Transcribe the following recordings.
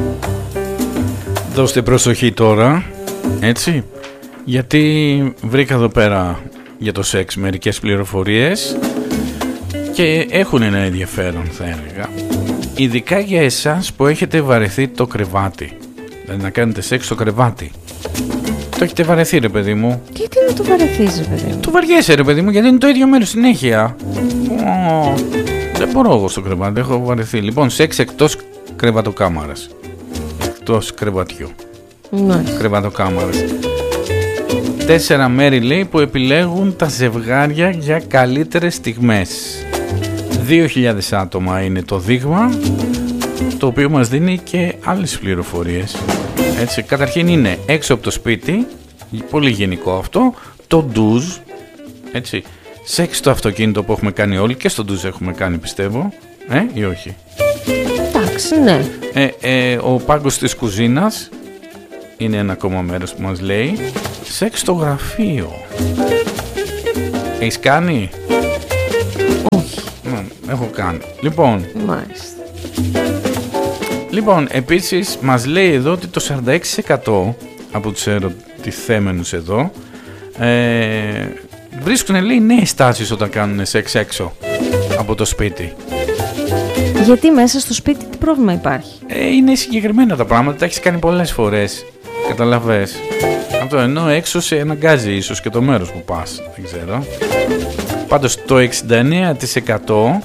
Δώστε προσοχή τώρα, έτσι, γιατί βρήκα εδώ πέρα για το σεξ μερικές πληροφορίες και έχουν ένα ενδιαφέρον, θα έλεγα. Ειδικά για εσάς που έχετε βαρεθεί το κρεβάτι. Δηλαδή να κάνετε σεξ στο κρεβάτι. Το έχετε βαρεθεί, ρε παιδί μου. Γιατί να το βαρεθείς, ρε παιδί μου? Το βαριέσαι, ρε παιδί μου, γιατί είναι το ίδιο μέρος συνέχεια. Δεν μπορώ εγώ στο κρεβάτι, έχω βαρεθεί. Λοιπόν, σεξ εκτός κρεβατοκάμαρας. Εκτός κρεβατιού. Ναι. Κρεβατοκάμαρας. 4 μέρη, λέει, που επιλέγουν τα ζευγάρια για καλύτερες στιγμές. 2.000 άτομα είναι το δείγμα, το οποίο μας δίνει και άλλες πληροφορίες. Έτσι, καταρχήν είναι έξω από το σπίτι, πολύ γενικό αυτό, το ντουζ, έτσι, σεξ στο αυτοκίνητο που έχουμε κάνει όλοι, και στο ντουζ έχουμε κάνει, πιστεύω, ή όχι? Εντάξει, ναι. Ο πάγκος της κουζίνας είναι ένα ακόμα μέρος που μας λέει. Σεξ στο γραφείο. Έχεις κάνει? Όχι. Έχω κάνει. Μάλιστα. Λοιπόν, επίσης μας λέει εδώ ότι το 46% από τους ερωτηθέμενους εδώ βρίσκουν, λέει, νέες τάσεις όταν κάνουν σεξ έξω από το σπίτι. Γιατί μέσα στο σπίτι τι πρόβλημα υπάρχει? Είναι συγκεκριμένα τα πράγματα, τα έχεις κάνει πολλές φορές. Καταλαβες. Αυτό, ενώ έξω σε αναγκάζει ίσως και το μέρος που πας. Δεν ξέρω. Πάντως το 69%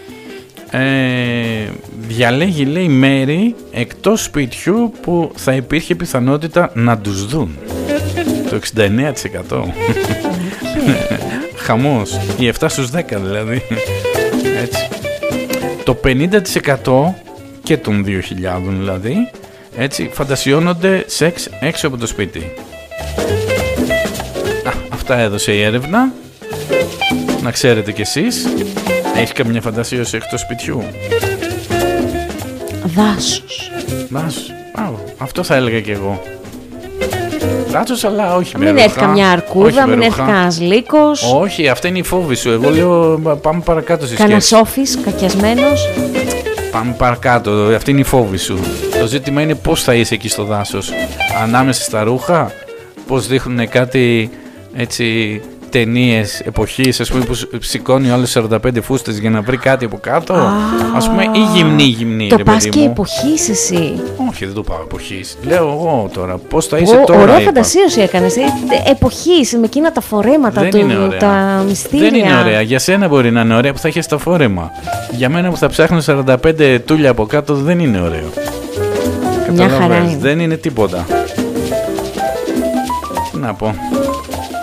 διαλέγει, λέει, μέρη εκτός σπιτιού που θα υπήρχε πιθανότητα να τους δουν. Το 69%. Χαμός. Οι 7 στους 10 δηλαδή. Έτσι. Το 50% και των 2.000 δηλαδή, έτσι, φαντασιώνονται σεξ έξω από το σπίτι. Αυτά έδωσε η έρευνα. Να ξέρετε κι εσείς. Έχεις καμιά φαντασίωση εκτός σπιτιού? Δάσος. Δάσος. Αυτό θα έλεγα κι εγώ. Δάσος, αλλά όχι με ρούχα. Μην έρθει καμιά αρκούδα, μην έρθει κανένας λύκος. Όχι, αυτά είναι οι φόβοι σου. Εγώ λέω πάμε παρακάτω στη σκέψη. Κανένα σόφης, κακιασμένος. Πάμε παρακάτω, αυτή είναι η φόβη σου. Το ζήτημα είναι πώς θα είσαι εκεί στο δάσος. Ανάμεσα στα ρούχα, πώς δείχνουν κάτι, έτσι, ταινίες εποχής, ας πούμε, που σηκώνει όλες 45 φούστες για να βρει κάτι από κάτω. Ας πούμε, ή γυμνή, το ρε πας παιδί και μου. εποχής εσύ. Όχι, δεν το πάω εποχής. Λέω εγώ τώρα, πώς θα είσαι τώρα. Ωραία είπα. φαντασίωση έκανες. Εποχής, με εκείνα τα φορέματα Δεν του, είναι ωραία. τα μυστήρια. Δεν είναι ωραία. Για σένα μπορεί να είναι ωραία που θα έχεις τα φόρεμα. Για μένα που θα ψάχνω 45 τούλια από κάτω δεν είναι ωραίο. Μια χαρά είναι. Δεν είναι τίποτα. Τι να πω.